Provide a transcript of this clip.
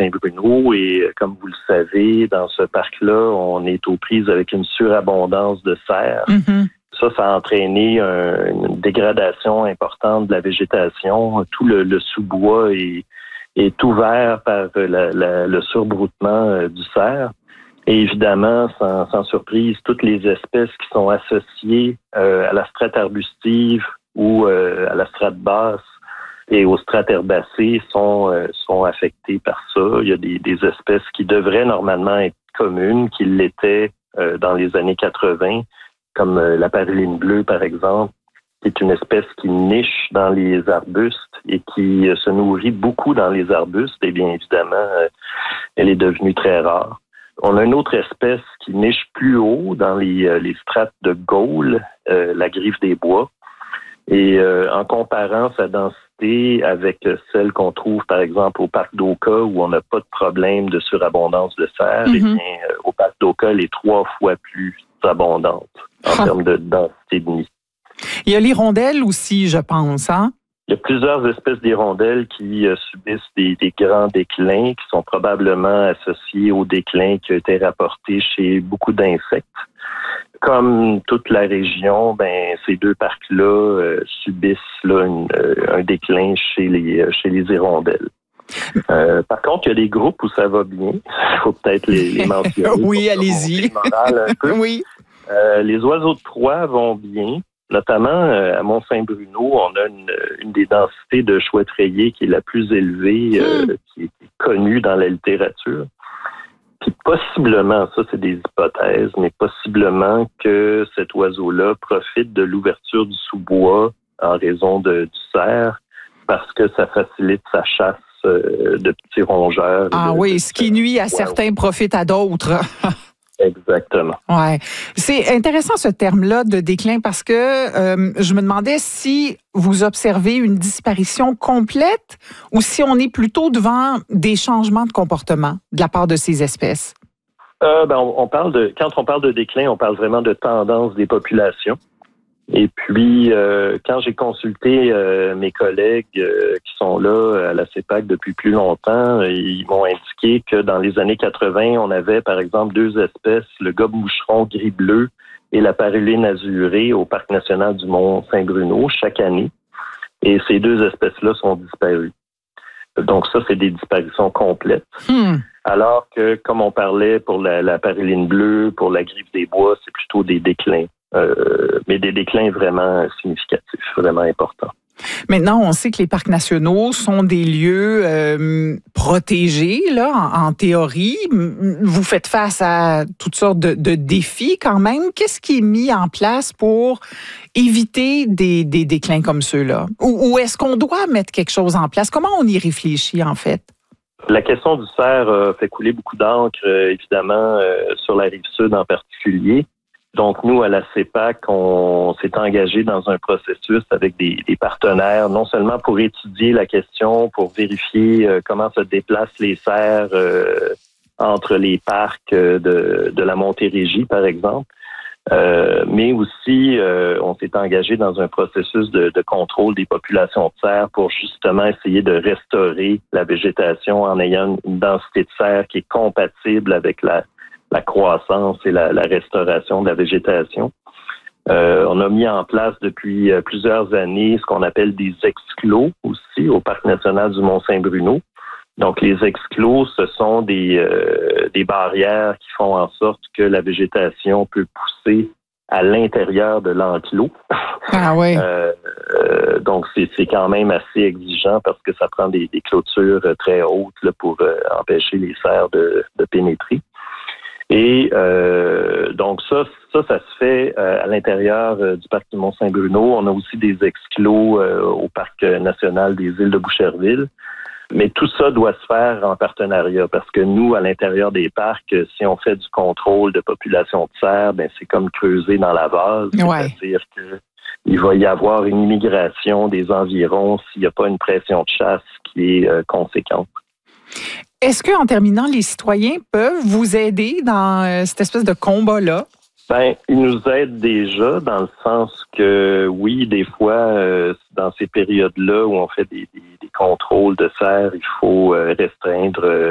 Mont-Saint-Bruno. Et comme vous le savez, dans ce parc-là, on est aux prises avec une surabondance de cerfs. Mm-hmm. Ça a entraîné une dégradation importante de la végétation. Tout le sous-bois est ouvert par le surbroutement du cerf. Et évidemment, sans surprise, toutes les espèces qui sont associées à la strate arbustive ou à la strate basse et aux strates herbacées sont affectées par ça. Il y a des espèces qui devraient normalement être communes, qui l'étaient dans les années 80, comme la paruline bleue, par exemple, qui est une espèce qui niche dans les arbustes et qui se nourrit beaucoup dans les arbustes. Et bien évidemment, elle est devenue très rare. On a une autre espèce qui niche plus haut dans les strates de Gaulle, la griffe des bois. Et en comparant sa densité avec celle qu'on trouve, par exemple, au parc d'Oka, où on n'a pas de problème de surabondance de cerfs, eh bien, au parc d'Oka, elle est 3 fois plus abondante en termes de densité de nid. Il y a l'hirondelle aussi, je pense, hein? Il y a plusieurs espèces d'hirondelles qui subissent des grands déclins qui sont probablement associés au déclin qui a été rapporté chez beaucoup d'insectes. Comme toute la région, ces deux parcs-là subissent un déclin chez les hirondelles. Par contre, il y a des groupes où ça va bien. Il faut peut-être les mentionner. Oui, allez-y. Oui. Les oiseaux de proie vont bien. Notamment, à Mont-Saint-Bruno, on a une des densités de chouettes rayées qui est la plus élevée, qui est connue dans la littérature. Puis possiblement, ça c'est des hypothèses, mais possiblement que cet oiseau-là profite de l'ouverture du sous-bois en raison du cerf, parce que ça facilite sa chasse de petits rongeurs. Ah oui, ce qui nuit à certains profite à d'autres. Exactement. Ouais, c'est intéressant ce terme-là de déclin parce que je me demandais si vous observez une disparition complète ou si on est plutôt devant des changements de comportement de la part de ces espèces. Quand on parle de déclin, on parle vraiment de tendance des populations. Et puis, quand j'ai consulté mes collègues qui sont là à la CEPAC depuis plus longtemps, ils m'ont indiqué que dans les années 80, on avait, par exemple, 2 espèces, le gobe-moucheron gris-bleu et la paruline azurée au Parc national du Mont-Saint-Bruno chaque année. Et ces 2 espèces-là sont disparues. Donc ça, c'est des disparitions complètes. Alors que, comme on parlait pour la paruline bleue, pour la griffe des bois, c'est plutôt des déclins. Mais des déclins vraiment significatifs, vraiment importants. Maintenant, on sait que les parcs nationaux sont des lieux protégés, là, en théorie. Vous faites face à toutes sortes de défis quand même. Qu'est-ce qui est mis en place pour éviter des déclins comme ceux-là? Ou est-ce qu'on doit mettre quelque chose en place? Comment on y réfléchit, en fait? La question du cerf fait couler beaucoup d'encre, évidemment, sur la rive sud en particulier. Donc, nous, à la CEPAC, on s'est engagé dans un processus avec des partenaires, non seulement pour étudier la question, pour vérifier comment se déplacent les cerfs entre les parcs de la Montérégie, par exemple, mais aussi, on s'est engagé dans un processus de contrôle des populations de cerfs pour justement essayer de restaurer la végétation en ayant une densité de cerfs qui est compatible avec la croissance et la restauration de la végétation. On a mis en place depuis plusieurs années ce qu'on appelle des exclos aussi au Parc national du Mont-Saint-Bruno. Donc, les exclos, ce sont des barrières qui font en sorte que la végétation peut pousser à l'intérieur de l'enclos. Ah oui. Donc, c'est quand même assez exigeant parce que ça prend des clôtures très hautes là, pour empêcher les cerfs de pénétrer. Et donc ça se fait à l'intérieur du parc du Mont-Saint-Bruno. On a aussi des exclos au parc national des îles de Boucherville. Mais tout ça doit se faire en partenariat parce que nous, à l'intérieur des parcs, si on fait du contrôle de population de cerfs, c'est comme creuser dans la vase. Ouais. C'est-à-dire qu'il va y avoir une immigration des environs s'il n'y a pas une pression de chasse qui est conséquente. Est-ce qu'en terminant, les citoyens peuvent vous aider dans cette espèce de combat-là? Ils nous aident déjà dans le sens que, oui, des fois, dans ces périodes-là où on fait des contrôles de cerfs, il faut restreindre